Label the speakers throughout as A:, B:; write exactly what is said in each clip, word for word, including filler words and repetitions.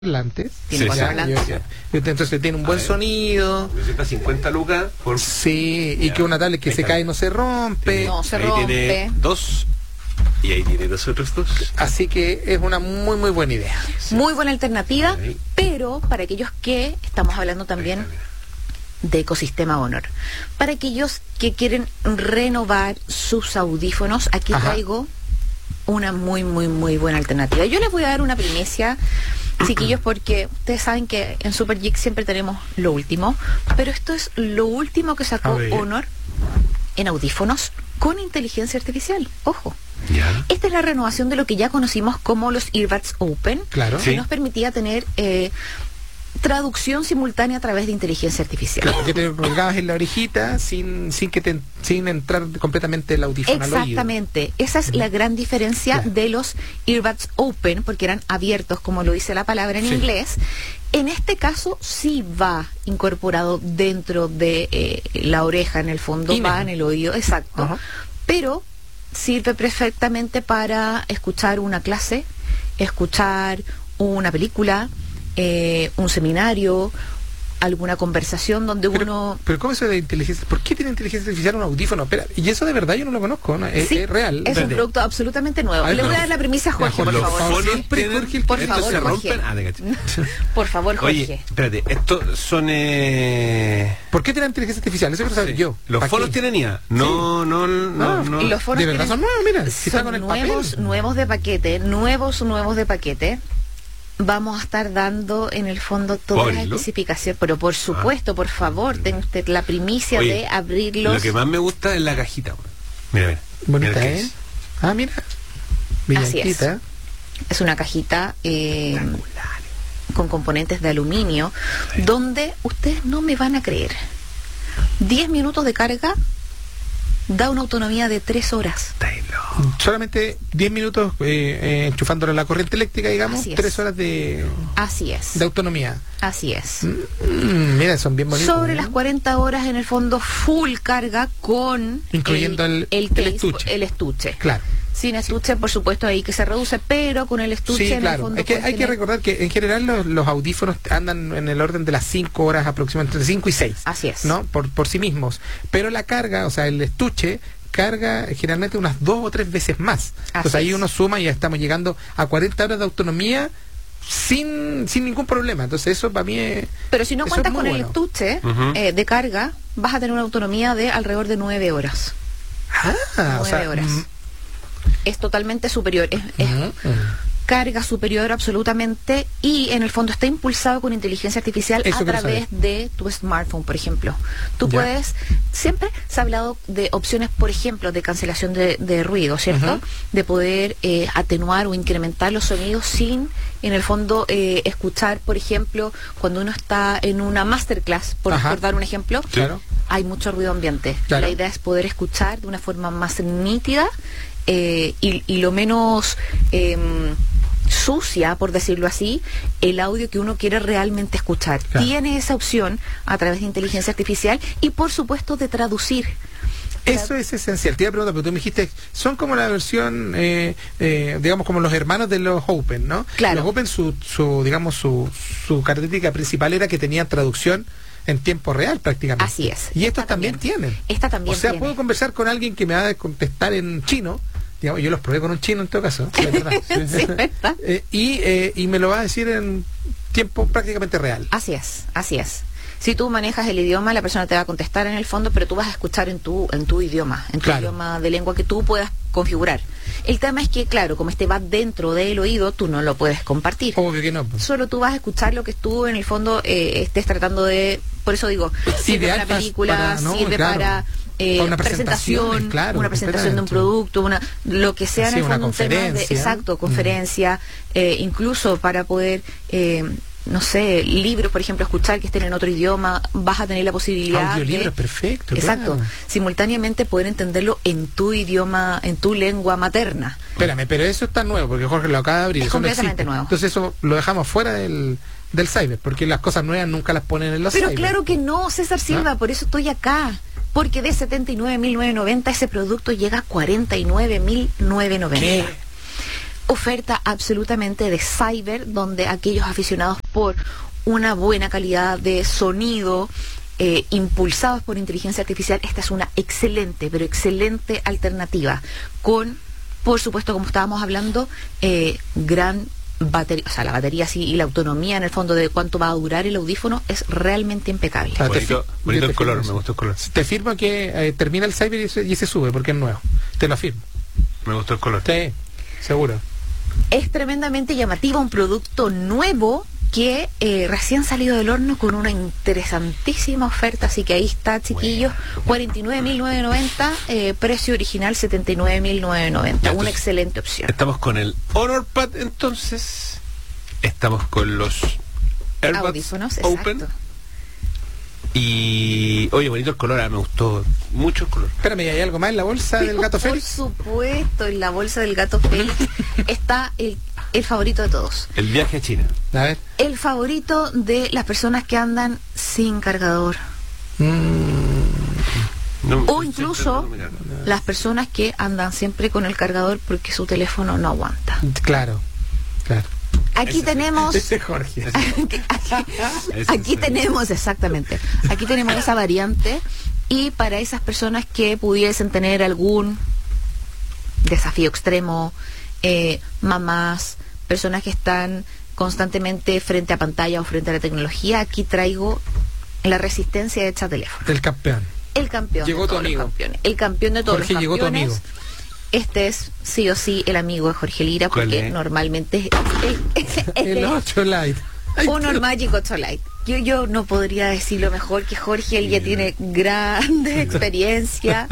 A: parlantes.
B: Tiene
A: Sí,
B: cuatro
A: ya,
B: parlantes.
A: yo- yo- entonces tiene un buen
C: ver.
A: sonido.
C: Necesita cincuenta lucas por...
A: Sí, y
C: Ya.
A: que una tablet que
C: Ahí
A: se
C: está.
A: cae y no se rompe.
B: No se
C: ahí
B: rompe.
C: tiene dos. Y ahí tiene los otros dos.
A: Así que es una muy, muy buena idea.
B: Muy buena alternativa,
C: Sí.
B: pero para aquellos que estamos hablando también de ecosistema Honor. Para aquellos que quieren renovar sus audífonos, aquí
A: Ajá.
B: traigo una muy, muy, muy buena alternativa. Yo les voy a dar una primicia, chiquillos, porque ustedes saben que en Super Geek siempre tenemos lo último, pero esto es lo último que
A: A
B: sacó
A: ver.
B: Honor en audífonos con inteligencia artificial. Ojo.
C: Ya.
B: Esta es la renovación de lo que ya conocimos como los Earbuds Open,
A: Claro.
B: que
C: Sí.
B: nos permitía tener eh, traducción simultánea a través de inteligencia artificial.
A: Claro, que te colgabas en la orejita sin sin que te, sin entrar completamente el audífono al oído.
B: Exactamente, esa es la gran diferencia
A: Claro.
B: de los Earbuds Open, porque eran abiertos, como lo dice la palabra en
A: Sí.
B: inglés. En este caso sí va incorporado dentro de eh, la oreja, en el fondo,
A: Ine.
B: va en el oído, exacto.
A: Ajá.
B: Pero sirve perfectamente para escuchar una clase, escuchar una película, eh, un seminario, alguna conversación donde
A: Pero,
B: uno...
A: pero ¿cómo eso de inteligencia? ¿Por qué tiene inteligencia artificial un audífono? Espera, y eso de verdad yo no lo conozco, ¿no? Es,
B: Sí,
A: es real.
B: es un
A: Espérate.
B: producto absolutamente nuevo.
A: A ver,
B: Le voy a
A: pero-
B: dar la premisa a Jorge,
A: Ya,
B: por
A: Jorge,
C: Los
B: favor.
C: fonos
A: Siempre
C: tienen-
A: Jorge el
B: Por
A: que-
C: estos
B: favor,
C: se
B: Jorge.
C: rompen. Ah, te caché.
B: Por favor, Jorge.
C: Oye, espérate, estos son... Eh...
A: ¿Por qué tiene inteligencia artificial? Eso quiero saber
C: sí.
A: yo.
C: Los
A: ¿Pa'
C: fonos
A: qué?
C: tienen I A. No, no, no,
A: Ah,
C: no.
B: Y los fonos
A: de verdad
B: tienen-
A: son nuevos, mira. Si está
B: son
A: con el
B: nuevos,
A: papel.
B: nuevos de paquete, nuevos, nuevos de paquete. Vamos a estar dando en el fondo todas las
C: ¿Pónganlo?
B: especificaciones, pero por supuesto, por favor, ten usted la primicia
C: Oye,
B: de abrirlos.
C: Lo que más me gusta es la cajita. güey. Mira, mira.
A: Bonita,
C: Mira qué
A: ¿eh?
C: es.
A: Ah, mira.
B: Así es.
A: Brillantita.
B: Es una cajita eh,
C: Triangular.
B: con componentes de aluminio,
C: Sí.
B: donde ustedes no me van a creer. diez minutos de carga da una autonomía de tres horas.
C: Está ahí, loco.
A: Solamente diez minutos eh, eh, enchufándole la corriente eléctrica, digamos,
B: Así es.
A: tres horas de,
B: Así es.
A: de autonomía.
B: Así es.
A: Mm, mira, son bien bonitos.
B: Sobre
A: ¿eh?
B: las cuarenta horas en el fondo full carga con
A: Incluyendo el- el
B: case,
A: estuche.
B: el estuche.
A: Claro.
B: Sin estuche, por supuesto, ahí que se reduce, pero con el estuche
A: Sí,
B: en el
A: claro.
B: fondo
A: Es que
B: puedes
A: hay que
B: tener-
A: recordar que en general los, los audífonos andan en el orden de las cinco horas aproximadamente, entre cinco y seis.
B: Así es.
A: ¿No? Por, por sí mismos. Pero la carga, o sea, el estuche carga generalmente unas dos o tres veces más. Entonces ahí
B: es.
A: uno suma y ya estamos llegando a cuarenta horas de autonomía sin, sin ningún problema. Entonces eso para mí es...
B: Pero si no
A: eso
B: cuentas
A: es muy
B: con el
A: bueno.
B: estuche
C: Ujú.
B: eh, de carga, vas a tener una autonomía de alrededor de nueve horas.
A: Ah, o
B: Nueve
A: sea,
B: horas.
A: mm,
B: Es totalmente superior. Es, es
A: mm,
B: carga superior absolutamente, y en el fondo está impulsado con inteligencia artificial
A: Eso
B: a
A: quiero
B: través de tu smartphone, por ejemplo. Tú
A: Ya.
B: puedes, siempre se ha hablado de opciones, por ejemplo, de cancelación de, de ruido, ¿cierto?
A: Ujú.
B: De poder eh, atenuar o incrementar los sonidos sin, en el fondo, eh, escuchar, por ejemplo, cuando uno está en una masterclass, por,
A: Ajá.
B: por dar un ejemplo,
A: Claro.
B: hay mucho ruido ambiente.
A: Claro.
B: La idea es poder escuchar de una forma más nítida eh, y, y lo menos em, sucia, por decirlo así, el audio que uno quiere realmente escuchar.
A: Claro.
B: Tiene esa opción a través de inteligencia artificial y, por supuesto, de traducir.
A: Eso es esencial. Te iba a preguntar, pero tú me dijiste, son como la versión, eh, eh, digamos, como los hermanos de los Open, ¿no?
B: Claro.
A: Los Open, su, su digamos, su, su característica principal era que tenían traducción en tiempo real prácticamente.
B: Así es.
A: Y
B: Esta
A: estos también,
B: también.
A: tienen.
B: Esta también
A: O sea,
B: tiene.
A: puedo conversar con alguien que me va a contestar en chino. Digamos, yo los probé con un chino en todo caso. La verdad.
B: Sí, ¿verdad?
A: Eh, y, eh, y me lo va a decir en tiempo prácticamente real.
B: Así es, así es. Si tú manejas el idioma, la persona te va a contestar en el fondo, pero tú vas a escuchar en tu, en tu idioma, en tu
A: Claro.
B: idioma de lengua que tú puedas configurar. El tema es que, claro, como este va dentro del oído, tú no lo puedes compartir.
A: Obvio que no. pues.
B: Solo tú vas a escuchar lo que tú en el fondo eh, estés tratando de, por eso digo, sirve
A: Ideal
B: para
A: pas-
B: películas,
A: para- no,
B: sirve
A: claro.
B: para eh,
A: Para una
B: presentación,
A: presentación, claro,
B: una presentación de un
A: completamente.
B: producto, una lo que sea en
A: Sí,
B: el
A: una
B: fondo un tema de,
A: conferencia.
B: exacto,
A: Mm.
B: conferencia, eh, incluso para poder eh, no sé, libros, por ejemplo, escuchar que estén en otro idioma, vas a tener la posibilidad
A: Audiolibros,
B: de,
A: perfecto.
B: exacto,
A: claro.
B: simultáneamente poder entenderlo en tu idioma, en tu lengua materna.
A: Espérame, pero eso está nuevo, porque Jorge lo acaba de abrir.
B: Es
A: eso no
B: completamente
A: existe.
B: nuevo.
A: Entonces eso lo dejamos fuera del, del cyber, porque las cosas nuevas nunca las ponen en los
B: Pero
A: cyber.
B: claro que no, César Silva,
A: ¿Ah?
B: por eso estoy acá. Porque de setenta y nueve mil novecientos noventa ese producto llega a cuarenta y nueve mil novecientos noventa.
A: ¿Qué?
B: oferta absolutamente de cyber, donde aquellos aficionados por una buena calidad de sonido, eh, impulsados por inteligencia artificial, esta es una excelente, pero excelente alternativa, con, por supuesto, como estábamos hablando, eh, gran batería, o sea, la batería sí, y la autonomía en el fondo de cuánto va a durar el audífono es realmente impecable.
A: Ah, te
C: Bonito,
A: fi-
C: bonito
A: yo
C: el
A: te
C: color,
A: firmo
C: me
A: eso.
C: gustó el color.
A: Te firmo que eh, termina el cyber y se, y se sube porque es nuevo. Te lo firmo.
C: Me gustó el color.
A: Sí, seguro.
B: Es tremendamente llamativo, un producto nuevo que eh, recién salido del horno con una interesantísima oferta, así que ahí está, chiquillos, cuarenta y nueve mil novecientos noventa, eh, precio original setenta y nueve mil novecientos noventa,
C: Ya,
B: una
C: entonces,
B: excelente opción.
C: Estamos con el Honor Pad, entonces. Estamos con los AirPods
B: Audífonos,
C: Open.
B: exacto.
C: Y, oye, bonito el color, ah, me gustó mucho el color.
A: Espérame, ¿y hay algo más en la bolsa del gato
B: Por
A: Félix?
B: supuesto, en la bolsa del gato Félix está el, el favorito de todos.
C: El viaje a China.
A: A ver.
B: El favorito de las personas que andan sin cargador.
A: Mm,
C: No,
B: O
C: estoy
B: incluso
C: intentando mirar.
B: las personas que andan siempre con el cargador porque su teléfono no aguanta.
A: claro, claro.
B: Aquí
C: Ese-
B: tenemos...
A: Ese es Jorge.
B: aquí,
C: Ese
B: aquí
C: sí.
B: tenemos, exactamente, aquí tenemos esa variante, y para esas personas que pudiesen tener algún desafío extremo, eh, mamás, personas que están constantemente frente a pantalla o frente a la tecnología, aquí traigo la resistencia hecha teléfono.
A: El campeón.
B: El campeón
A: Llegó
B: de
A: tu
B: todos
A: amigo.
B: los campeones. El campeón de todos
A: Jorge,
B: los
A: llegó tu
B: campeones.
A: amigo.
B: Este es sí o sí el amigo de Jorge Lira,
C: ¿Cuál
B: porque
C: es?
B: normalmente es el,
A: El ocho Lite. Ay,
B: Honor
A: tío.
B: Magic ocho Lite. Yo, yo no podría decirlo mejor que Jorge, él ya tiene grande experiencia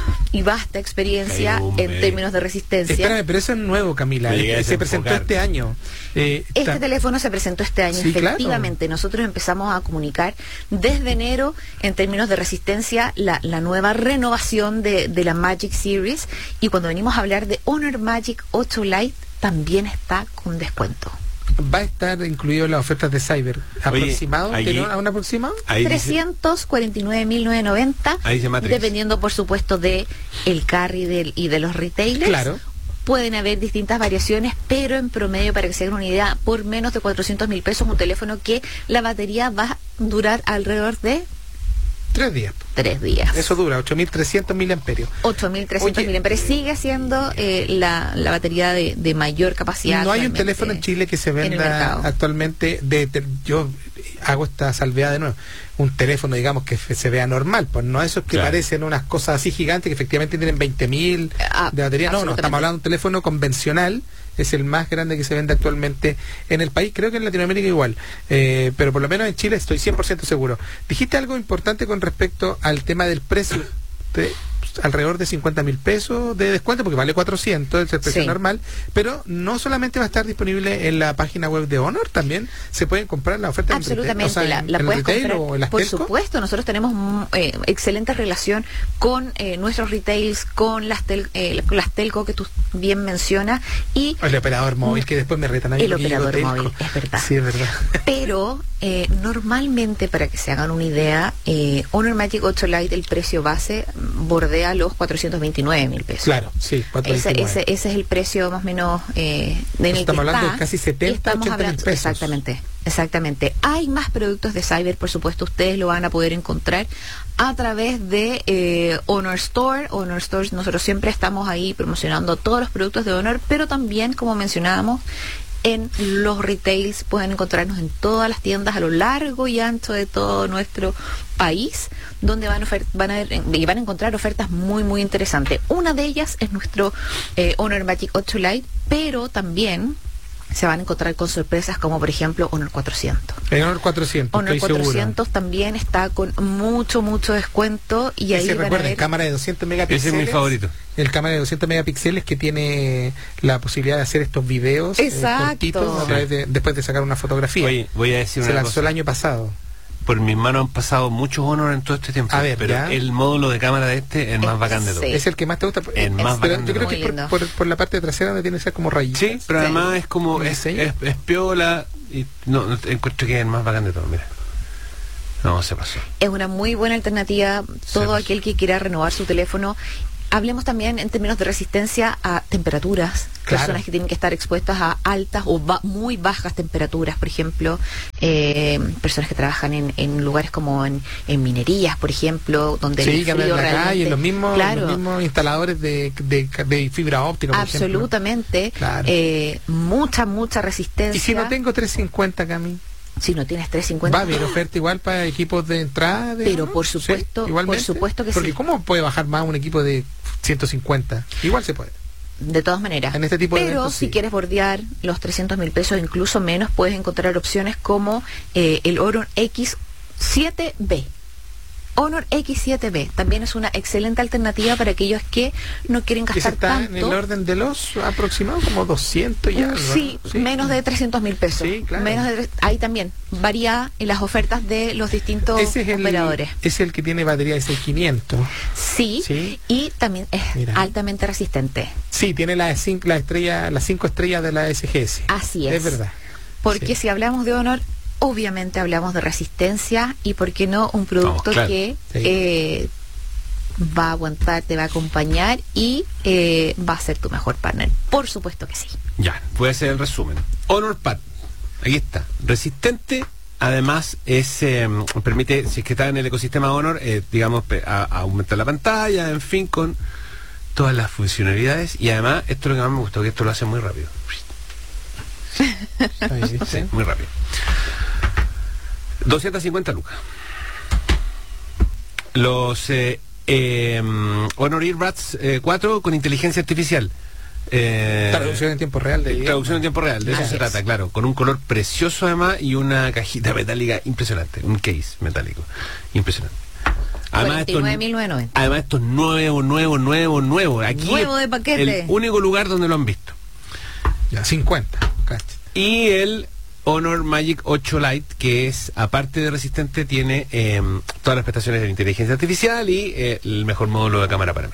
B: y vasta experiencia
C: Ay, hombre.
B: en términos de resistencia.
A: Espérame, pero eso es nuevo, Camila.
C: Me llegué a
A: Eh, Se presentó
C: desenfocar.
A: este año. Eh,
B: Este
A: ta-
B: teléfono se presentó este año,
A: Sí, claro.
B: efectivamente. Nosotros empezamos a comunicar desde enero, en términos de resistencia, la, la nueva renovación de, de la Magic Series. Y cuando venimos a hablar de Honor Magic ocho Lite, también está con descuento.
A: va a estar incluido en las ofertas de Cyber. ¿Aproximado?
C: allí-
A: ¿Tiene un- un aproximado?
C: Ahí dice,
B: trescientos cuarenta y nueve mil novecientos noventa,
C: Ahí dice Matrix.
B: dependiendo por supuesto de el carry del, y de los retailers.
A: Claro.
B: Pueden haber distintas variaciones, pero en promedio, para que se hagan una idea, por menos de cuatrocientos mil pesos, un teléfono que la batería va a durar alrededor de
A: Tres días.
B: tres días.
A: Eso dura, ocho mil trescientos miliamperios.
B: ocho mil trescientos
A: Oye,
B: miliamperios. Sigue siendo eh, la, la batería de, de mayor capacidad.
A: No hay un
B: actualmente
A: teléfono en Chile que se
B: en el
A: venda
B: mercado.
A: actualmente de, te- yo hago esta salvedad de nuevo, un teléfono digamos que fe- se vea normal, pues no esos que
C: Claro.
A: parecen unas cosas así gigantes que efectivamente tienen veinte mil
B: Ah,
A: de batería. No, no,
B: absolutamente.
A: estamos hablando de un teléfono convencional, es el más grande que se vende actualmente en el país, creo que en Latinoamérica igual, eh, pero por lo menos en Chile estoy cien por ciento seguro. Dijiste algo importante con respecto al tema del precio. Te- alrededor de cincuenta mil pesos de descuento porque vale cuatrocientos, es el precio
B: Sí.
A: normal, pero no solamente va a estar disponible en la página web de Honor, también se pueden comprar la oferta en
B: Absolutamente,
A: retail, o sea,
B: la,
A: en-
B: la
A: en el
B: puedes
A: retail
B: comprar.
A: o en las
B: Por
A: telcos.
B: supuesto, nosotros tenemos mm, eh, excelente relación con eh, nuestros retails, con las, tel, eh, con las telco que tú bien mencionas, y
A: O el operador móvil, que después me retan ahí
B: El
A: porque digo
B: operador
A: telco.
B: móvil, es verdad.
A: Sí, es verdad.
B: pero eh, normalmente, para que se hagan una idea, eh, Honor Magic ocho Lite, el precio base mm, bordea los cuatrocientos veintinueve mil pesos.
A: Claro, sí,
B: Ese,
A: cuatrocientos veintinueve.
B: ese, ese es el precio más o menos eh, en el
A: Estamos
B: que
A: hablando
B: está.
A: de casi setenta,
B: Y estamos
A: ochenta mil
B: hablando-
A: pesos.
B: Exactamente, exactamente. Hay más productos de Cyber, por supuesto, ustedes lo van a poder encontrar a través de eh, Honor Store. Honor Store, nosotros siempre estamos ahí promocionando todos los productos de Honor, pero también, como mencionábamos, en los retails pueden encontrarnos en todas las tiendas a lo largo y ancho de todo nuestro país, donde van, ofer- van, a, ver- y van a encontrar ofertas muy muy interesantes. Una de ellas es nuestro eh, Honor Magic ocho Lite, pero también se van a encontrar con sorpresas como por ejemplo Honor cuatrocientos.
A: En Honor cuatrocientos,
B: Honor
A: estoy seguro.
B: cuatrocientos también está con mucho mucho descuento, y ahí
A: Ese,
B: van a
A: recuerden,
B: ver
A: cámara de doscientos megapíxeles.
C: Ese es mi favorito.
A: El cámara de doscientos megapíxeles que tiene la posibilidad de hacer estos videos eh,
B: Exacto.
A: cortitos a través de- después de sacar una fotografía.
C: Oye, voy a decir
A: Se
C: una
A: lanzó
C: cosa.
A: el año pasado.
C: Por mis manos han pasado muchos Honor en todo este tiempo.
A: A ver,
C: pero
A: ya.
C: el módulo de cámara de este es el más
B: Eh,
C: bacán de todo.
B: sí.
A: Es el que más te gusta.
C: El más
A: pero
C: bacán
A: yo
C: de
A: creo
B: todo.
A: que por,
B: Muy lindo.
A: por- por la parte trasera donde tiene que ser como rayitas.
C: Sí, pero
B: Sí.
C: además es como
A: ¿Un
C: es,
A: diseño?
C: es, es piola y no, no, encuentro que es el más bacán de todo, mira. No, se pasó.
B: Es una muy buena alternativa. Todo
C: pasó.
B: aquel que quiera renovar su teléfono hablemos también en términos de resistencia a temperaturas,
A: Claro.
B: personas que tienen que estar expuestas a altas o ba- muy bajas temperaturas, por ejemplo, eh, personas que trabajan en, en lugares como en, en minerías, por ejemplo, donde
A: Sí,
B: el
A: que andan en
B: frío
A: la calle,
B: realmente-
A: los mismos,
B: claro,
A: los mismos instaladores de, de, de fibra óptica, por ejemplo.
B: absolutamente,
A: Claro.
B: eh, mucha, mucha resistencia.
A: Y si no tengo trescientos cincuenta, Cami,
B: Si no tienes trescientos cincuenta,
A: va a haber oferta igual para equipos de entrada. de-
B: Pero
A: ¿no?
B: por supuesto,
A: Sí, igualmente.
B: por supuesto que
A: Porque
B: sí.
A: ¿cómo puede bajar más un equipo de ciento cincuenta? Igual se puede.
B: de todas maneras.
A: En este tipo de
B: Pero
A: eventos,
B: si
A: sí.
B: quieres bordear los trescientos mil pesos, incluso menos, puedes encontrar opciones como eh, el Honor X siete B. Honor X siete B también es una excelente alternativa para aquellos que no quieren
A: Ese
B: gastar
A: está
B: tanto.
A: en el orden de los aproximados como doscientos y
B: Mm,
A: algo, ¿no?
B: sí, menos de trescientos mil pesos.
A: Sí, claro.
B: Menos de, tre- ahí también varía en las ofertas de los distintos
A: Ese es el,
B: operadores.
A: es el que tiene batería de seis mil quinientos.
B: Sí,
A: Sí.
B: y también es
A: Mira.
B: altamente resistente.
A: Sí, tiene la, cinco, la estrella, las cinco estrellas de la S G S.
B: Así es.
A: Es verdad.
B: Porque
A: Sí.
B: si hablamos de Honor, obviamente hablamos de resistencia y, ¿por qué no? Un producto
C: Vamos, claro.
B: que
A: Sí.
B: eh, va a aguantar, te va a acompañar y eh, va a ser tu mejor partner. Por supuesto que sí.
C: Ya, voy a hacer el resumen. Honor Pad, aquí está, resistente, además es eh, permite, si es que está en el ecosistema Honor, eh, digamos, pe- a, a aumentar la pantalla, en fin, con todas las funcionalidades, y además, esto es lo que más me gustó, que esto lo hace muy rápido.
A: Ahí, ¿viste?
C: Sí, muy rápido. doscientas cincuenta lucas. Los eh, eh, Honor Earbuds eh, cuatro con inteligencia artificial. Eh,
A: Traducción en tiempo real de
C: Traducción en tiempo real, de eso
B: Así
C: se
B: es.
C: trata, claro. Con un color precioso además y una cajita metálica impresionante. Un case metálico impresionante. Además, esto,
B: cuarenta y nueve mil novecientos noventa.
C: además esto es nuevo, nuevo, nuevo, nuevo. Aquí
B: Nuevo de paquete.
C: el único lugar donde lo han visto.
A: Ya, cincuenta. Cacha.
C: Y el Honor Magic ocho Lite, que es, aparte de resistente, tiene eh, todas las prestaciones de la inteligencia artificial y eh, el mejor módulo de cámara para mí.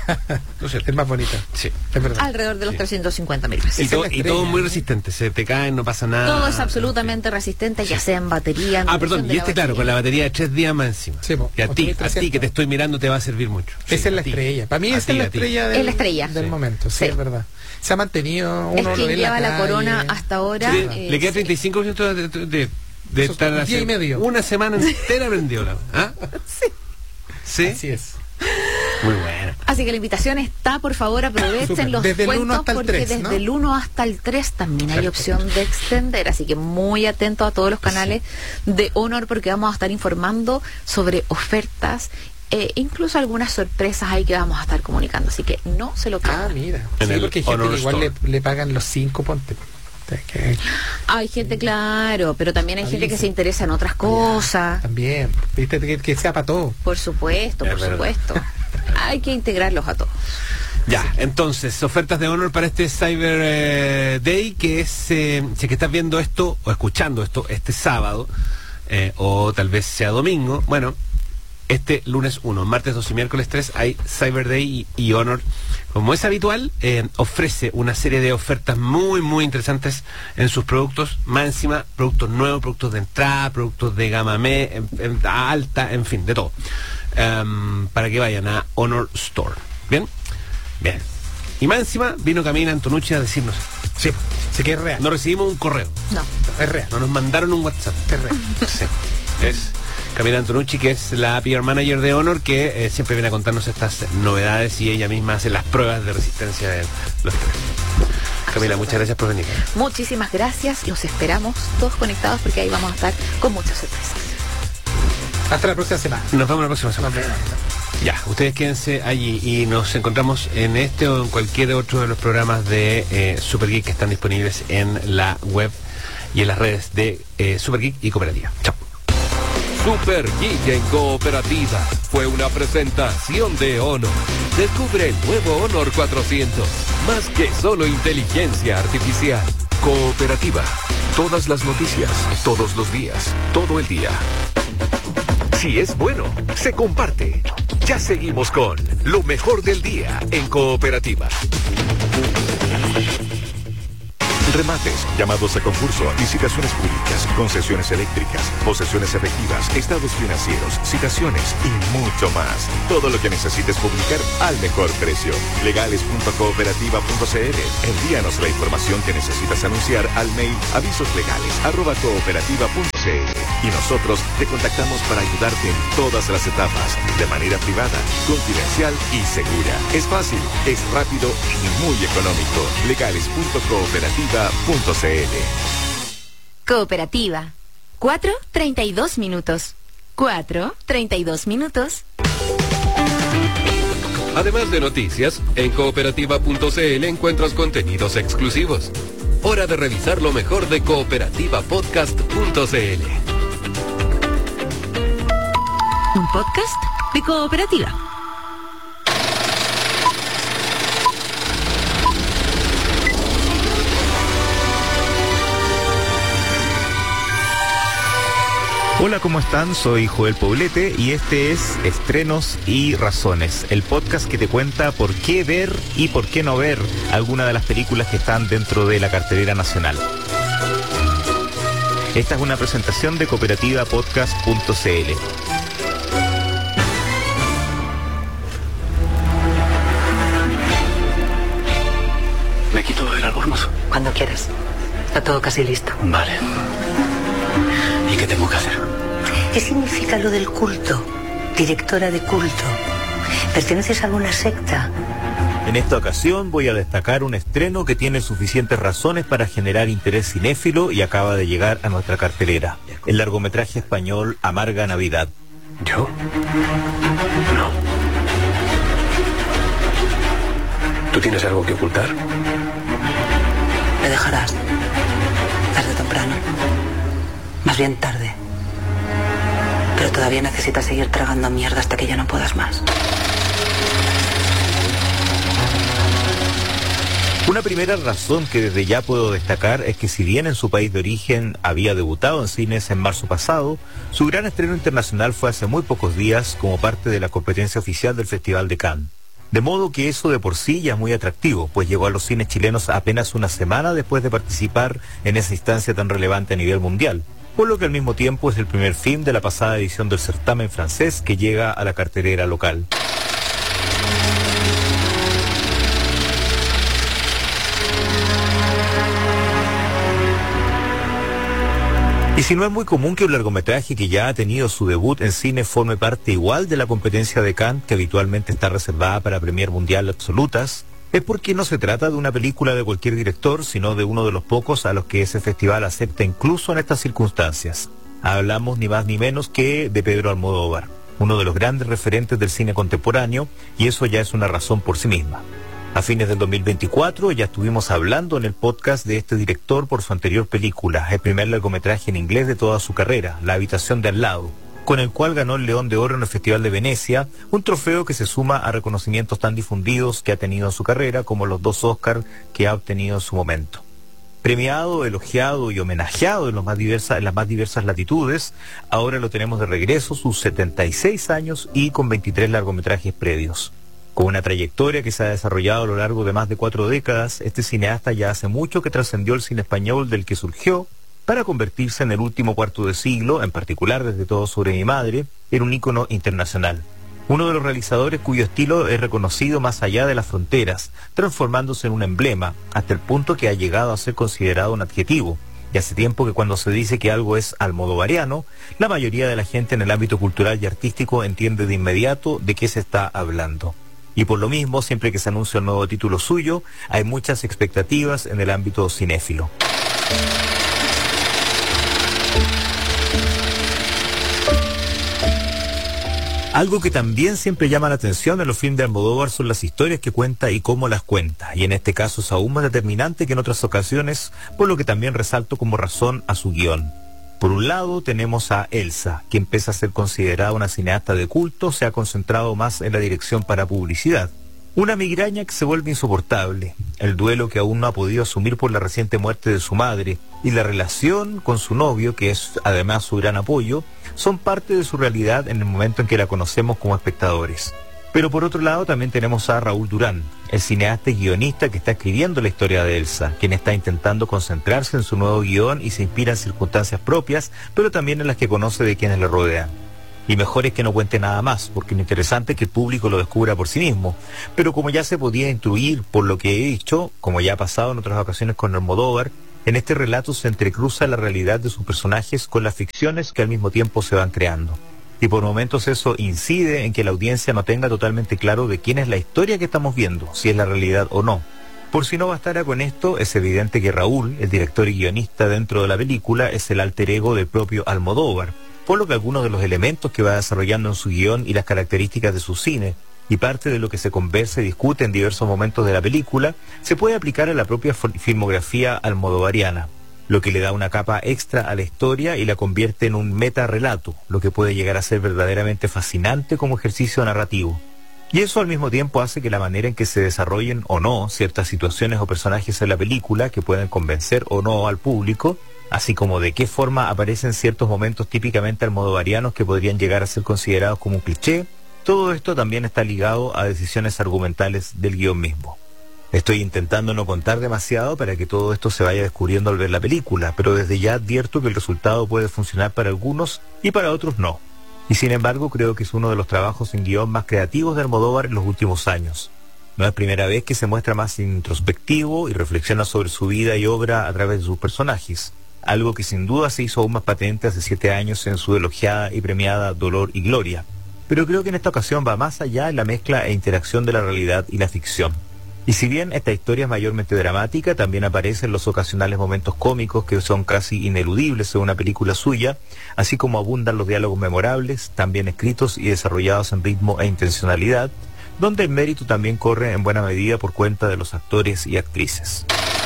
C: ¿No es cierto?
A: Es más bonita.
C: Sí.
A: Es verdad.
B: Alrededor de los
C: Sí.
B: trescientos cincuenta mil pesos.
C: Y,
A: Esa es
C: todo,
A: la
C: y
A: estrella,
C: todo muy
A: ¿no?
C: resistente, se te cae, no pasa nada.
B: Todo es absolutamente resistente, ya sea en batería. en
C: Ah,
B: duración
C: perdón,
B: de
C: y
B: la
C: este, claro, con la
B: batería.
C: batería de tres días más encima.
A: Sí, po,
C: y a ti, a
A: ocho mil
C: ti que te
A: trescientos.
C: estoy mirando te va a servir mucho. Sí,
A: Esa es la
C: a ti.
A: estrella. Para mí
C: A
A: esa
C: ti,
A: es la
C: a ti.
A: estrella del,
B: Es la estrella.
A: del
C: Sí.
A: momento, sí,
B: Sí.
A: es verdad. Se ha mantenido,
B: Es
A: uno lo
B: quien
A: ve en la
B: lleva la
A: calle.
B: corona hasta ahora.
C: Sí,
B: eh,
C: le queda
B: sí.
C: treinta y cinco por ciento de, de, de, de
A: Eso es
C: estar
A: un día
C: hace
A: y medio.
C: una semana entera prendido. La, ¿ah?
B: Sí.
C: ¿Sí?
A: Así es.
C: Muy bueno.
B: Así que la invitación está, por favor, aprovechen
A: Súper.
B: los
A: Desde el
B: descuentos
A: uno hasta el
B: porque
A: tres,
B: desde
A: ¿no?
B: el uno hasta el tres también hay
A: Perfecto.
B: opción de extender, así que muy atento a todos los canales de Honor porque vamos a estar informando sobre ofertas, eh, incluso algunas sorpresas ahí que vamos a estar comunicando, así que no se lo
A: Ah,
B: pierdan.
A: mira.
C: En
A: Sí,
C: el
A: porque hay gente
C: Honor
A: que igual le,
C: Store.
A: le pagan los cinco, ponte. O sea, que-
B: Hay gente, claro, pero también hay gente que
A: Avisen.
B: se interesa en otras cosas.
A: También. Viste, que, que sea para todo.
B: Por supuesto,
C: Es
B: por
C: verdad.
B: supuesto. Hay que integrarlos a todos.
C: Ya, entonces, ofertas de Honor para este Cyber eh, Day, que es, eh, si es que estás viendo esto o escuchando esto este sábado, eh, o tal vez sea domingo, bueno, este lunes uno, martes dos y miércoles tres hay Cyber Day y, y Honor, como es habitual, eh, ofrece una serie de ofertas muy, muy interesantes en sus productos, más encima, productos nuevos, productos de entrada, productos de gama me, en- en- alta, en fin, de todo, Em, para que vayan a Honor Store. ¿Bien? Bien. Y más encima vino Camila Antonucci a decirnos,
A: Sí, sí que es real.
C: no recibimos un correo,
B: No.
A: Es real.
C: no nos mandaron un WhatsApp.
A: Es real.
C: Sí. Es Camila Antonucci, que es la P R Manager de Honor, que eh, siempre viene a contarnos estas novedades y ella misma hace las pruebas de resistencia de los tres. Camila, muchas gracias por venir.
B: Muchísimas gracias, los esperamos todos conectados porque ahí vamos a estar con muchas sorpresas.
A: Hasta la próxima semana.
C: Nos vemos la próxima
A: Nos
C: semana.
A: vemos.
C: Ya, ustedes quédense allí y nos encontramos en este o en cualquier otro de los programas de eh, Super Geek que están disponibles en la web y en las redes de eh, Super Geek y Cooperativa. Chao.
D: Super Geek en Cooperativa fue una presentación de Honor. Descubre el nuevo Honor cuatrocientos, más que solo inteligencia artificial. Cooperativa, todas las noticias, todos los días, todo el día. Si es bueno, se comparte. Ya seguimos con lo mejor del día en Cooperativa.
E: Remates, llamados a concurso, licitaciones públicas, concesiones eléctricas, posesiones efectivas, estados financieros, citaciones y mucho más. Todo lo que necesites publicar al mejor precio. legales punto cooperativa punto c l. Envíanos la información que necesitas anunciar al mail avisoslegales arroba cooperativa punto c l y nosotros te contactamos para ayudarte en todas las etapas, de manera privada, confidencial y segura. Es fácil, es rápido y muy económico. legales punto cooperativa punto c l.
F: Cooperativa. cuatro treinta y dos minutos. cuatro treinta y dos minutos.
D: Además de noticias, en cooperativa punto c l encuentras contenidos exclusivos. Hora de revisar lo mejor de cooperativa podcast punto c l.
F: Un podcast de Cooperativa.
G: Hola, ¿cómo están? Soy Joel Poblete y este es Estrenos y Razones, el podcast que te cuenta por qué ver y por qué no ver alguna de las películas que están dentro de la cartelera nacional. Esta es una presentación de cooperativa podcast punto c l.
H: ¿Me quito el albornoz?
I: Cuando quieras. Está todo casi listo.
H: Vale. ¿Y qué tengo que hacer?
I: ¿Qué significa lo del culto? Directora de culto. ¿Perteneces a alguna secta?
G: En esta ocasión voy a destacar un estreno que tiene suficientes razones para generar interés cinéfilo y acaba de llegar a nuestra cartelera. El largometraje español Amarga Navidad.
H: ¿Yo? No. ¿Tú tienes algo que ocultar?
I: Me dejarás. Tarde o temprano. Más bien tarde. Pero todavía necesitas seguir tragando mierda hasta que ya no puedas más.
G: Una primera razón que desde ya puedo destacar es que si bien en su país de origen había debutado en cines en marzo pasado, su gran estreno internacional fue hace muy pocos días como parte de la competencia oficial del Festival de Cannes. De modo que eso de por sí ya es muy atractivo, pues llegó a los cines chilenos apenas una semana después de participar en esa instancia tan relevante a nivel mundial. Por lo que al mismo tiempo es el primer film de la pasada edición del certamen francés que llega a la cartelera local. Y si no es muy común que un largometraje que ya ha tenido su debut en cine forme parte igual de la competencia de Cannes, que habitualmente está reservada para Premier Mundial absolutas, es porque no se trata de una película de cualquier director, sino de uno de los pocos a los que ese festival acepta incluso en estas circunstancias. Hablamos ni más ni menos que de Pedro Almodóvar, uno de los grandes referentes del cine contemporáneo, y eso ya es una razón por sí misma. A fines del dos mil veinticuatro ya estuvimos hablando en el podcast de este director por su anterior película, el primer largometraje en inglés de toda su carrera, La habitación de al lado, con el cual ganó el León de Oro en el Festival de Venecia, un trofeo que se suma a reconocimientos tan difundidos que ha tenido en su carrera como los dos Oscar que ha obtenido en su momento. Premiado, elogiado y homenajeado en, los más diversas, en las más diversas latitudes, ahora lo tenemos de regreso, sus setenta y seis años y con veintitrés largometrajes previos. Con una trayectoria que se ha desarrollado a lo largo de más de cuatro décadas, este cineasta ya hace mucho que trascendió el cine español del que surgió para convertirse en el último cuarto de siglo, en particular desde Todo sobre mi madre, en un ícono internacional. Uno de los realizadores cuyo estilo es reconocido más allá de las fronteras, transformándose en un emblema, hasta el punto que ha llegado a ser considerado un adjetivo. Y hace tiempo que cuando se dice que algo es almodovariano, la mayoría de la gente en el ámbito cultural y artístico entiende de inmediato de qué se está hablando. Y por lo mismo, siempre que se anuncia un nuevo título suyo, hay muchas expectativas en el ámbito cinéfilo. Algo que también siempre llama la atención en los filmes de Almodóvar son las historias que cuenta y cómo las cuenta, y en este caso es aún más determinante que en otras ocasiones, por lo que también resalto como razón a su guión. Por un lado tenemos a Elsa, quien pese a ser considerada una cineasta de culto, se ha concentrado más en la dirección para publicidad. Una migraña que se vuelve insoportable, el duelo que aún no ha podido asumir por la reciente muerte de su madre, y la relación con su novio, que es además su gran apoyo, son parte de su realidad en el momento en que la conocemos como espectadores. Pero por otro lado también tenemos a Raúl Durán, el cineasta y guionista que está escribiendo la historia de Elsa, quien está intentando concentrarse en su nuevo guión y se inspira en circunstancias propias, pero también en las que conoce de quienes le rodean. Y mejor es que no cuente nada más, porque lo interesante es que el público lo descubra por sí mismo. Pero como ya se podía intuir por lo que he dicho, como ya ha pasado en otras ocasiones con Almodóvar, en este relato se entrecruza la realidad de sus personajes con las ficciones que al mismo tiempo se van creando. Y por momentos eso incide en que la audiencia no tenga totalmente claro de quién es la historia que estamos viendo, si es la realidad o no. Por si no bastara con esto, es evidente que Raúl, el director y guionista dentro de la película, es el alter ego del propio Almodóvar, por lo que algunos de los elementos que va desarrollando en su guión y las características de su cine, y parte de lo que se conversa y discute en diversos momentos de la película, se puede aplicar a la propia filmografía almodovariana, lo que le da una capa extra a la historia y la convierte en un metarrelato, lo que puede llegar a ser verdaderamente fascinante como ejercicio narrativo. Y eso al mismo tiempo hace que la manera en que se desarrollen o no ciertas situaciones o personajes en la película que pueden convencer o no al público, así como de qué forma aparecen ciertos momentos típicamente almodovarianos que podrían llegar a ser considerados como un cliché, todo esto también está ligado a decisiones argumentales del guión mismo. Estoy intentando no contar demasiado para que todo esto se vaya descubriendo al ver la película, pero desde ya advierto que el resultado puede funcionar para algunos y para otros no. Y sin embargo creo que es uno de los trabajos en guión más creativos de Almodóvar en los últimos años. No es primera vez que se muestra más introspectivo y reflexiona sobre su vida y obra a través de sus personajes, algo que sin duda se hizo aún más patente hace siete años en su elogiada y premiada Dolor y Gloria. Pero creo que en esta ocasión va más allá en la mezcla e interacción de la realidad y la ficción. Y si bien esta historia es mayormente dramática, también aparecen los ocasionales momentos cómicos que son casi ineludibles en una película suya, así como abundan los diálogos memorables, también escritos y desarrollados en ritmo e intencionalidad, donde el mérito también corre en buena medida por cuenta de los actores y actrices.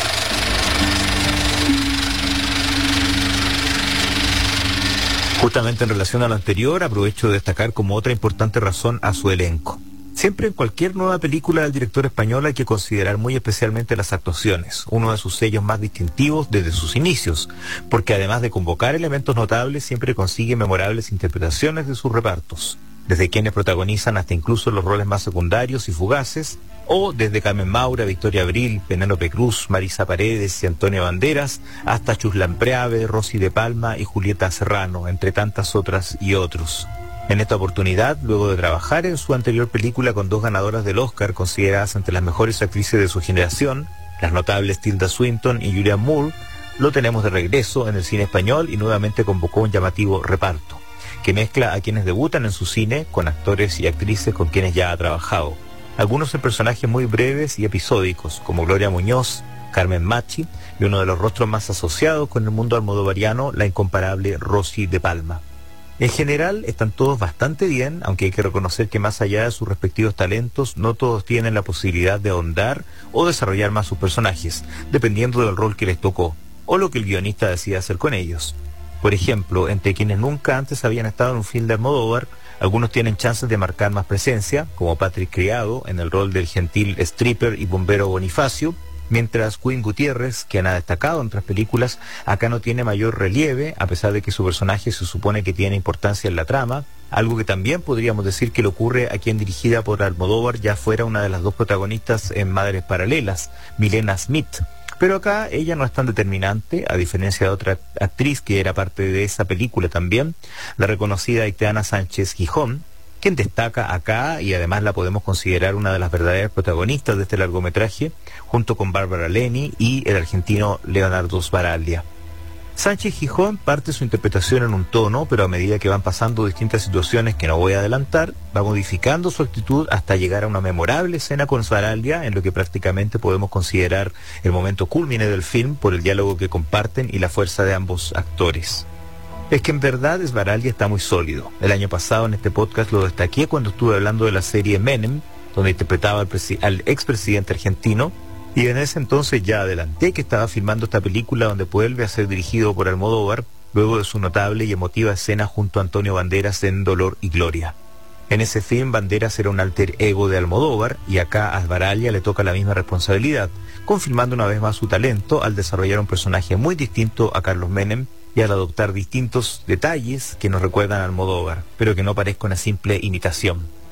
G: Justamente en relación a lo anterior, aprovecho de destacar como otra importante razón a su elenco. Siempre en cualquier nueva película del director español hay que considerar muy especialmente las actuaciones, uno de sus sellos más distintivos desde sus inicios, porque además de convocar elementos notables, siempre consigue memorables interpretaciones de sus repartos, desde quienes protagonizan hasta incluso los roles más secundarios y fugaces, o desde Carmen Maura, Victoria Abril, Penélope Cruz, Marisa Paredes y Antonio Banderas, hasta Chuslan Preave, Rosy de Palma y Julieta Serrano, entre tantas otras y otros. En esta oportunidad, luego de trabajar en su anterior película con dos ganadoras del Oscar consideradas entre las mejores actrices de su generación, las notables Tilda Swinton y Julianne Moore, lo tenemos de regreso en el cine español y nuevamente convocó un llamativo reparto, que mezcla a quienes debutan en su cine con actores y actrices con quienes ya ha trabajado. Algunos en personajes muy breves y episódicos, como Gloria Muñoz, Carmen Machi y uno de los rostros más asociados con el mundo almodovariano, la incomparable Rosy de Palma. En general están todos bastante bien, aunque hay que reconocer que más allá de sus respectivos talentos, no todos tienen la posibilidad de ahondar o desarrollar más sus personajes, dependiendo del rol que les tocó, o lo que el guionista decida hacer con ellos. Por ejemplo, entre quienes nunca antes habían estado en un film de Almodóvar, algunos tienen chances de marcar más presencia, como Patrick Criado en el rol del gentil stripper y bombero Bonifacio, mientras Quinn Gutiérrez, quien ha destacado en otras películas, acá no tiene mayor relieve, a pesar de que su personaje se supone que tiene importancia en la trama, algo que también podríamos decir que le ocurre a quien, dirigida por Almodóvar, ya fuera una de las dos protagonistas en Madres Paralelas, Milena Smith. Pero acá ella no es tan determinante, a diferencia de otra actriz que era parte de esa película también, la reconocida Icteana Sánchez Gijón, quien destaca acá y además la podemos considerar una de las verdaderas protagonistas de este largometraje, junto con Bárbara Leni y el argentino Leonardo Sbaraglia. Sánchez Gijón parte su interpretación en un tono, pero a medida que van pasando distintas situaciones que no voy a adelantar, va modificando su actitud hasta llegar a una memorable escena con Sbaraglia, en lo que prácticamente podemos considerar el momento cúlmine del film por el diálogo que comparten y la fuerza de ambos actores. Es que en verdad Sbaraglia está muy sólido. El año pasado en este podcast lo destaqué cuando estuve hablando de la serie Menem, donde interpretaba al, al expresidente argentino, y en ese entonces ya adelanté que estaba filmando esta película donde vuelve a ser dirigido por Almodóvar, luego de su notable y emotiva escena junto a Antonio Banderas en Dolor y Gloria. En ese film Banderas era un alter ego de Almodóvar, y acá a Sbaraglia le toca la misma responsabilidad, confirmando una vez más su talento al desarrollar un personaje muy distinto a Carlos Menem y al adoptar distintos detalles que nos recuerdan a Almodóvar, pero que no parezca una simple imitación.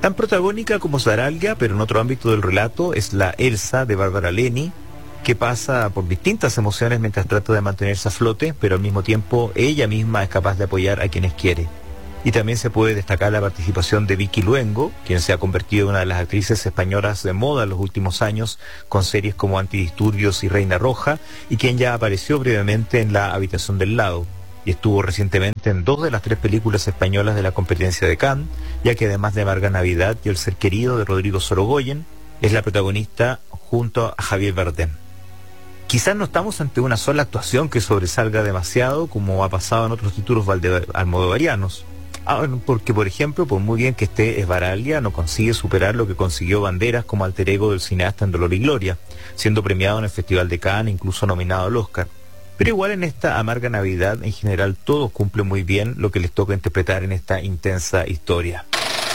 G: Tan protagónica como Zaralga, pero en otro ámbito del relato, es la Elsa de Bárbara Leni, que pasa por distintas emociones mientras trata de mantenerse a flote, pero al mismo tiempo ella misma es capaz de apoyar a quienes quiere. Y también se puede destacar la participación de Vicky Luengo, quien se ha convertido en una de las actrices españolas de moda en los últimos años, con series como Antidisturbios y Reina Roja, y quien ya apareció brevemente en La habitación del lado, y estuvo recientemente en dos de las tres películas españolas de la competencia de Cannes, ya que además de Amarga Navidad y El ser querido de Rodrigo Sorogoyen, es la protagonista junto a Javier Bardem. Quizás no estamos ante una sola actuación que sobresalga demasiado, como ha pasado en otros títulos valde- almodovarianos. Ah, porque, por ejemplo, por muy bien que esté Esbaraglia, no consigue superar lo que consiguió Banderas como alter ego del cineasta en Dolor y Gloria, siendo premiado en el Festival de Cannes, incluso nominado al Oscar. Pero igual en esta Amarga Navidad, en general, todos cumplen muy bien lo que les toca interpretar en esta intensa historia.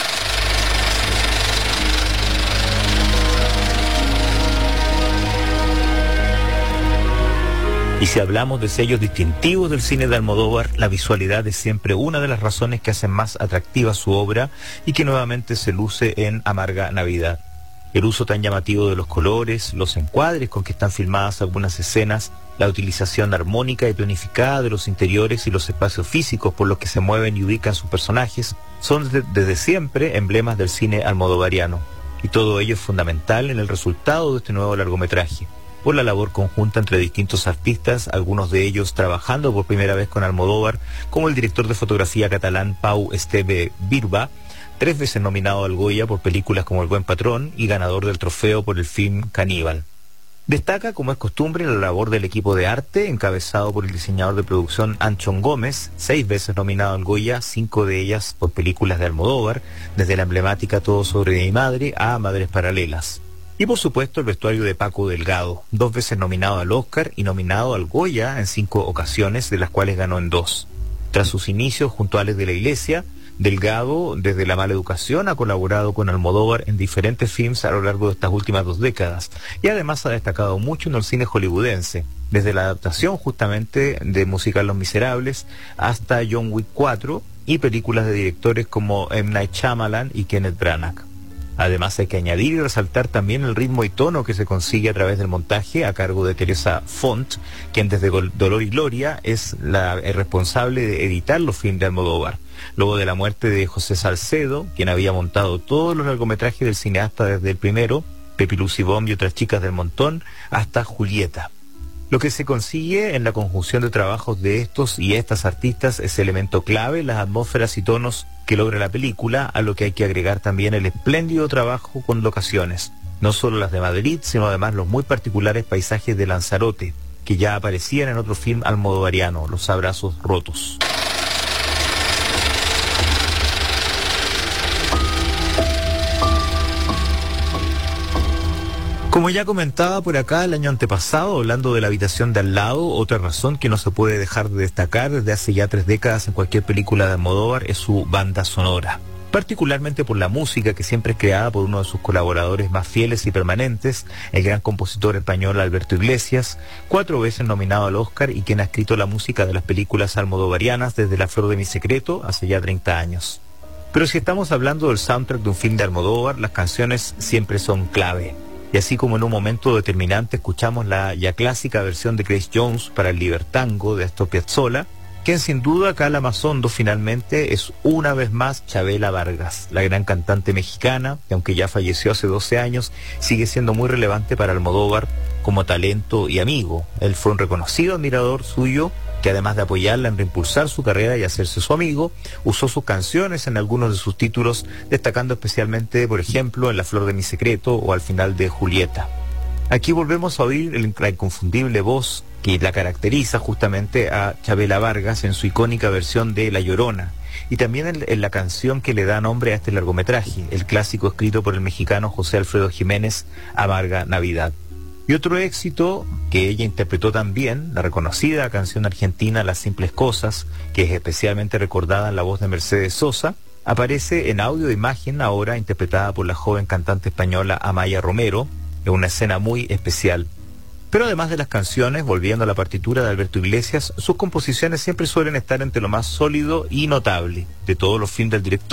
G: Y si hablamos de sellos distintivos del cine de Almodóvar, la visualidad es siempre una de las razones que hacen más atractiva su obra y que nuevamente se luce en Amarga Navidad. El uso tan llamativo de los colores, los encuadres con que están filmadas algunas escenas, la utilización armónica y planificada de los interiores y los espacios físicos por los que se mueven y ubican sus personajes, son de- desde siempre emblemas del cine almodovariano. Y todo ello es fundamental en el resultado de este nuevo largometraje, por la labor conjunta entre distintos artistas, algunos de ellos trabajando por primera vez con Almodóvar, como el director de fotografía catalán Pau Esteve Birba, tres veces nominado al Goya por películas como El buen patrón y ganador del trofeo por el film Caníbal. Destaca, como es costumbre, la labor del equipo de arte, encabezado por el diseñador de producción Anchón Gómez, seis veces nominado al Goya, cinco de ellas por películas de Almodóvar, desde la emblemática Todo sobre mi madre a Madres paralelas. Y por supuesto el vestuario de Paco Delgado, dos veces nominado al Oscar y nominado al Goya en cinco ocasiones, de las cuales ganó en dos. Tras sus inicios junto a Alex de la Iglesia, Delgado, desde La mala educación, ha colaborado con Almodóvar en diferentes films a lo largo de estas últimas dos décadas, y además ha destacado mucho en el cine hollywoodense, desde la adaptación justamente de musical Los Miserables hasta John Wick cuatro y películas de directores como M. Night Shyamalan y Kenneth Branagh. Además hay que añadir y resaltar también el ritmo y tono que se consigue a través del montaje a cargo de Teresa Font, quien desde Gol- Dolor y Gloria es la el responsable de editar los films de Almodóvar, luego de la muerte de José Salcedo, quien había montado todos los largometrajes del cineasta desde el primero, Pepi Lucibom y otras chicas del montón, hasta Julieta. Lo que se consigue en la conjunción de trabajos de estos y estas artistas es elemento clave, las atmósferas y tonos que logra la película, a lo que hay que agregar también el espléndido trabajo con locaciones, no solo las de Madrid, sino además los muy particulares paisajes de Lanzarote, que ya aparecían en otro film almodovariano, Los abrazos rotos. Como ya comentaba por acá el año antepasado, hablando de La habitación de al lado, otra razón que no se puede dejar de destacar desde hace ya tres décadas en cualquier película de Almodóvar es su banda sonora. Particularmente por la música que siempre es creada por uno de sus colaboradores más fieles y permanentes, el gran compositor español Alberto Iglesias, cuatro veces nominado al Oscar y quien ha escrito la música de las películas almodovarianas desde La flor de mi secreto hace ya treinta años. Pero si estamos hablando del soundtrack de un film de Almodóvar, las canciones siempre son clave. Y así como en un momento determinante escuchamos la ya clásica versión de Grace Jones para el Libertango de Astor Piazzolla, quien sin duda acá la más hondo finalmente es una vez más Chabela Vargas, la gran cantante mexicana, que aunque ya falleció hace doce años, sigue siendo muy relevante para Almodóvar como talento y amigo. Él fue un reconocido admirador suyo, que además de apoyarla en reimpulsar su carrera y hacerse su amigo, usó sus canciones en algunos de sus títulos, destacando especialmente, por ejemplo, en La flor de mi secreto o al final de Julieta. Aquí volvemos a oír el- la inconfundible voz que la caracteriza justamente a Chabela Vargas en su icónica versión de La Llorona, y también en, en la canción que le da nombre a este largometraje, el clásico escrito por el mexicano José Alfredo Jiménez, Amarga Navidad. Y otro éxito que ella interpretó también, la reconocida canción argentina Las simples cosas, que es especialmente recordada en la voz de Mercedes Sosa, aparece en audio e imagen ahora interpretada por la joven cantante española Amaya Romero, en una escena muy especial. Pero además de las canciones, volviendo a la partitura de Alberto Iglesias, sus composiciones siempre suelen estar entre lo más sólido y notable de todos los films del director,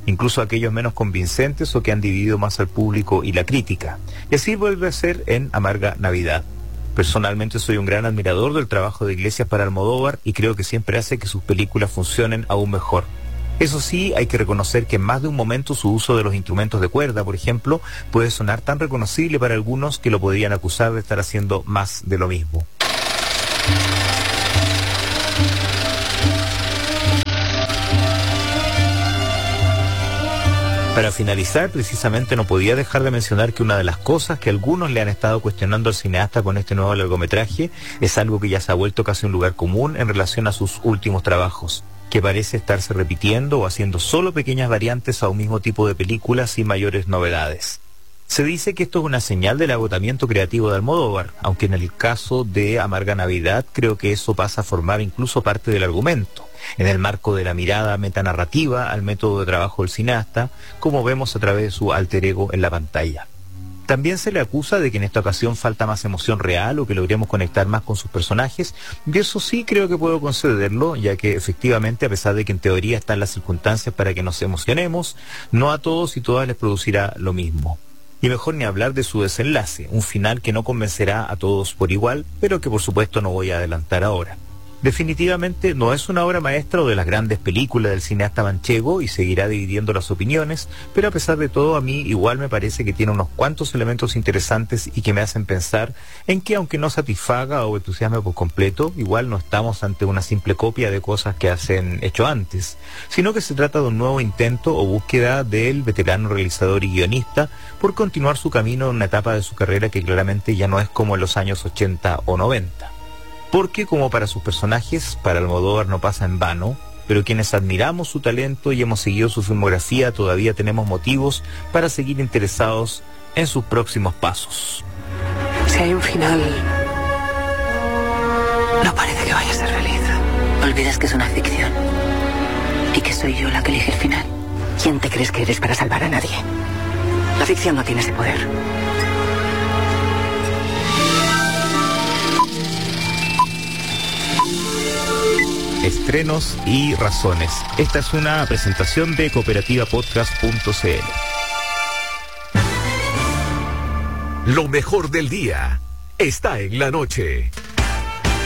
G: incluso aquellos menos convincentes o que han dividido más al público y la crítica. Y así vuelve a ser en Amarga Navidad. Personalmente soy un gran admirador del trabajo de Iglesias para Almodóvar y creo que siempre hace que sus películas funcionen aún mejor. Eso sí, hay que reconocer que en más de un momento su uso de los instrumentos de cuerda, por ejemplo, puede sonar tan reconocible para algunos que lo podrían acusar de estar haciendo más de lo mismo. Para finalizar, precisamente no podía dejar de mencionar que una de las cosas que algunos le han estado cuestionando al cineasta con este nuevo largometraje es algo que ya se ha vuelto casi un lugar común en relación a sus últimos trabajos, que parece estarse repitiendo o haciendo solo pequeñas variantes a un mismo tipo de película sin mayores novedades. Se dice que esto es una señal del agotamiento creativo de Almodóvar, aunque en el caso de Amarga Navidad creo que eso pasa a formar incluso parte del argumento, en el marco de la mirada metanarrativa al método de trabajo del cineasta, como vemos a través de su alter ego en la pantalla. También se le acusa de que en esta ocasión falta más emoción real o que logremos conectar más con sus personajes, y eso sí creo que puedo concederlo, ya que efectivamente, a pesar de que en teoría están las circunstancias para que nos emocionemos, no a todos y todas les producirá lo mismo. Y mejor ni hablar de su desenlace, un final que no convencerá a todos por igual, pero que por supuesto no voy a adelantar ahora. Definitivamente no es una obra maestra o de las grandes películas del cineasta manchego y seguirá dividiendo las opiniones, pero a pesar de todo a mí igual me parece que tiene unos cuantos elementos interesantes y que me hacen pensar en que aunque no satisfaga o entusiasme por completo, igual no estamos ante una simple copia de cosas que hacen hecho antes, sino que se trata de un nuevo intento o búsqueda del veterano realizador y guionista por continuar su camino en una etapa de su carrera que claramente ya no es como en los años ochenta o noventa. Porque como para sus personajes, para Almodóvar no pasa en vano, pero quienes admiramos su talento y hemos seguido su filmografía todavía tenemos motivos para seguir interesados en sus próximos pasos.
I: Si hay un final, no parece que vaya a ser feliz. Olvidas que es una ficción y que soy yo la que elige el final. ¿Quién te crees que eres para salvar a nadie? La ficción no tiene ese poder.
G: Estrenos y razones. Esta es una presentación de cooperativa podcast punto c l.
E: Lo mejor del día está en la noche.